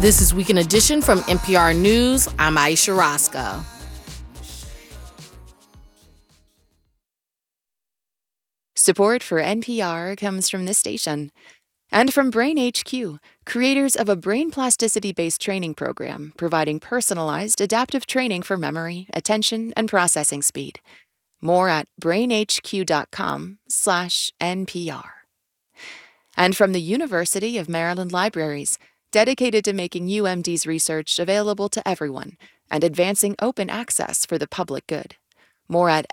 This is Weekend Edition from NPR News. I'm Aisha Roscoe. Support for NPR comes from this station and from Brain HQ, creators of a brain plasticity-based training program providing personalized adaptive training for memory, attention, and processing speed. More at brainhq.com/NPR. And from the University of Maryland Libraries, dedicated to making UMD's research available to everyone and advancing open access for the public good. More at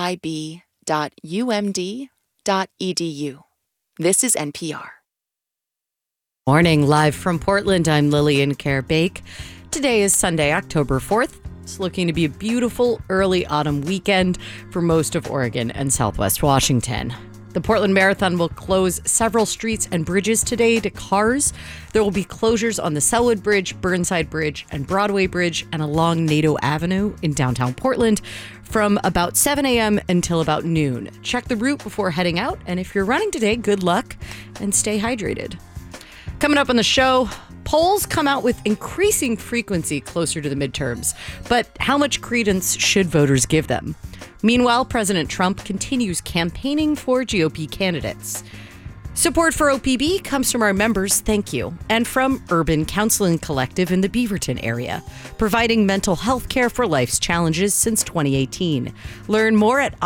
lib.umd.edu. This is NPR. Morning, live from Portland, I'm Lillian Kerr-Bake. Today is Sunday, October 4th. It's looking to be a beautiful early autumn weekend for most of Oregon and Southwest Washington. The Portland Marathon will close several streets and bridges today to cars. There will be closures on the Selwood Bridge, Burnside Bridge, and Broadway Bridge, and along Nadeau Avenue in downtown Portland from about 7 a.m. until about noon. Check the route before heading out, and if you're running today, good luck and stay hydrated. Coming up on the show, polls come out with increasing frequency closer to the midterms, but how much credence should voters give them? Meanwhile, President Trump continues campaigning for GOP candidates. Support for OPB comes from our members, thank you, and from Urban Counseling Collective in the Beaverton area, providing mental health care for life's challenges since 2018. Learn more at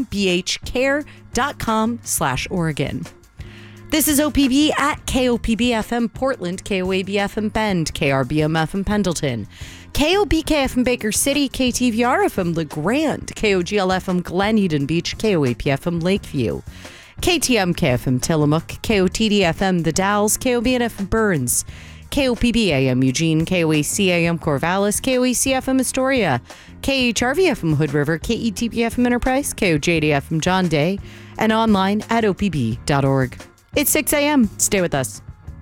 optumbhcare.com/Oregon. This is OPB at KOPB-FM Portland, KOAB-FM Bend, KRBM-FM Pendleton, KOBK-FM Baker City, KTVR-FM LeGrand, KOGL-FM Glen Eden Beach, KOAP-FM Lakeview, KTMK-FM Tillamook, KOTD-FM The Dalles, KOBN-FM Burns, KOPB-AM Eugene, KOAC-AM Corvallis, KOAC-FM Astoria, KHRV-FM Hood River, KETB-FM Enterprise, KOJD-FM John Day, and online at opb.org. It's 6 a.m. Stay with us.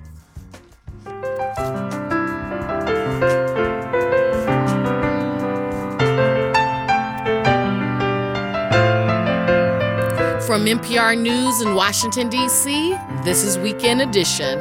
From NPR News in Washington, D.C., this is Weekend Edition.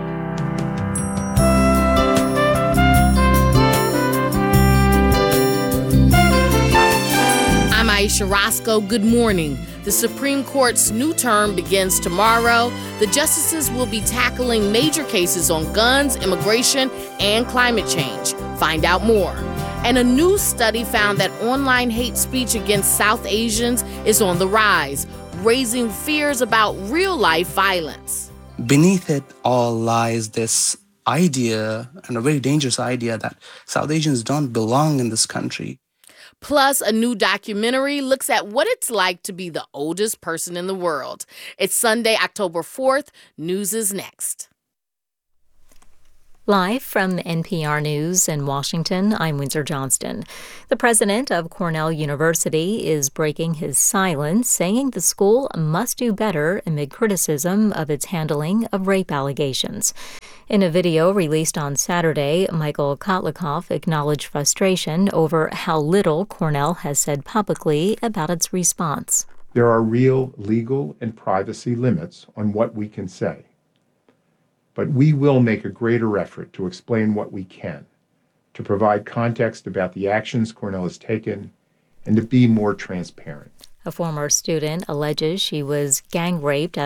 I'm Aisha Roscoe. Good morning. The Supreme Court's new term begins tomorrow. The justices will be tackling major cases on guns, immigration, and climate change. Find out more. And a new study found that online hate speech against South Asians is on the rise, raising fears about real-life violence. Beneath it all lies this idea, and a very dangerous idea, that South Asians don't belong in this country. Plus, a new documentary looks at what it's like to be the oldest person in the world. It's Sunday, October 4th. News is next. Live from NPR News in Washington, I'm Windsor Johnston. The president of Cornell University is breaking his silence, saying the school must do better amid criticism of its handling of rape allegations. In a video released on Saturday, Michael Kotlikoff acknowledged frustration over how little Cornell has said publicly about its response. There are real legal and privacy limits on what we can say. But we will make a greater effort to explain what we can, to provide context about the actions Cornell has taken, and to be more transparent. A former student alleges she was gang raped